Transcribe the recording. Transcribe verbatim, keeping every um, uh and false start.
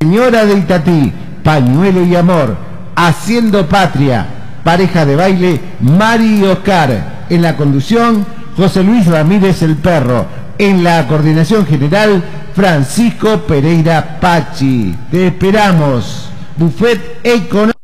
Señora de Itatí, Pañuelo y Amor, Haciendo Patria, pareja de baile Mari y Oscar. En la conducción, José Luis Ramírez el Perro. En la coordinación general, Francisco Pereira Pachi. Te esperamos. Buffet Económico.